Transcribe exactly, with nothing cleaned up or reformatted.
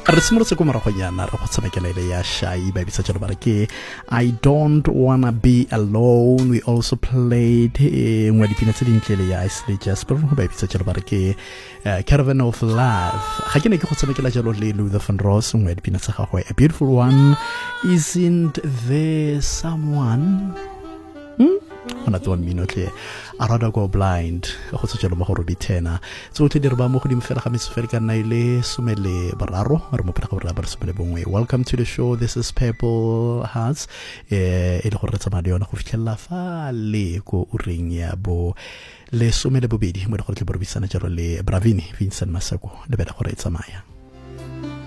re simolotse ko moragonyana re go tshamekela ile ya Shai ba bitsa jalo ba re ke I Don't Wanna Be Alone. We also played ngwa dipina tse dintle ya Isley Jasper ba bitsa jalo ba re ke Caravan of Love. Ga ke ne ke go tshamekela jalo le Luther van Ross ngwa dipina tsa gagwe A Beautiful One. Isn't there someone hmm? Ona tuan minotle a rada go blind go tsetselo mo go robi tena tsotlhe di re ba mo go dimfela ga metso fela ka nna ile somele bararo re mo pela go re ba re somele bongwe. Welcome to the show. This is Purple Hearts. eh ile go re tsamaya le yona go fitlhela fa le ko ureng ya bo le somele bobedi mo go re tle bo re bisana jalo le Bravini Vincent Masako le bela go re tsamaya.